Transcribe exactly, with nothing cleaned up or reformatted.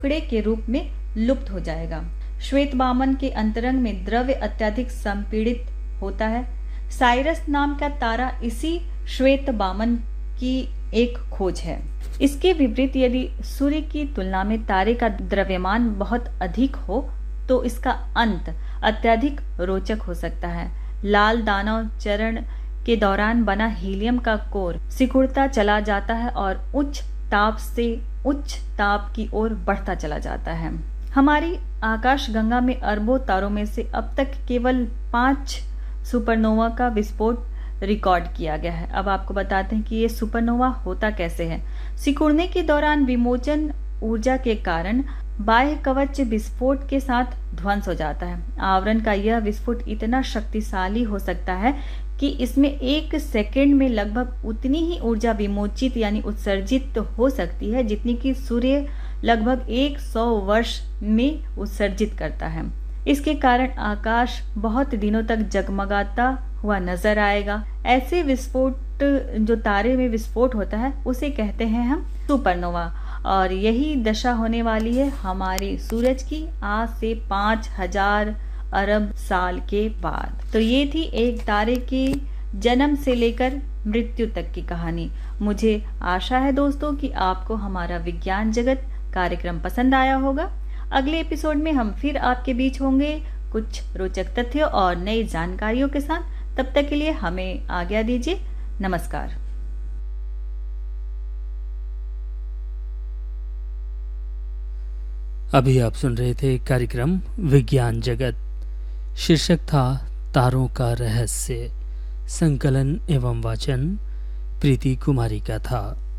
टुकड़े के रूप में लुप्त हो जाएगा। श्वेत बामन के अंतरंग में द्रव्य अत्यधिक संपीड़ित होता है। साइरस नाम का तारा इसी श्वेत बामन की एक खोज है। इसके विपरीत यदि सूर्य की तुलना में तारे का द्रव्यमान बहुत अधिक हो तो इसका अंत अत्यधिक रोचक हो सकता है। लाल दानव चरण के दौरान बना हीलियम का कोर सिकुड़ता चला जाता है और उच्च ताप से उच्च ताप की ओर बढ़ता चला जाता है। हमारी आकाशगंगा में अरबों तारों में से अब तक केवल पांच सुपरनोवा का विस्फोट रिकॉर्ड किया गया है। अब आपको बताते हैं कि ये सुपरनोवा होता कैसे है। सिकुड़ने के दौरान विमोचन ऊर्जा के कारण बाह्य कवच विस्फोट के साथ ध्वंस हो जाता है। आवरण का यह विस्फोट इतना शक्तिशाली हो सकता है कि इसमें एक सेकंड में लगभग उतनी ही ऊर्जा विमोचित यानी उत्सर्जित हो सकती है जितनी कि सूर्य लगभग सौ वर्ष में उत्सर्जित करता है। इसके कारण आकाश बहुत दिनों तक जगमगाता हुआ नजर आएगा। ऐसे विस्फोट जो तारे में विस्फोट होता है उसे कहते हैं हम सुपरनोवा, और यही दशा होने वाली है हमारे सूरज की आज से पांच हजार अरब साल के बाद। तो ये थी एक तारे के जन्म से लेकर मृत्यु तक की कहानी। मुझे आशा है दोस्तों कि आपको हमारा विज्ञान जगत कार्यक्रम पसंद आया होगा। अगले एपिसोड में हम फिर आपके बीच होंगे कुछ रोचक तथ्यों और नई जानकारियों के साथ। तब तक के लिए हमें आज्ञा दीजिए। नमस्कार। अभी आप सुन रहे थे कार्यक्रम विज्ञान जगत। शीर्षक था तारों का रहस्य। संकलन एवं वाचन प्रीति कुमारी का था।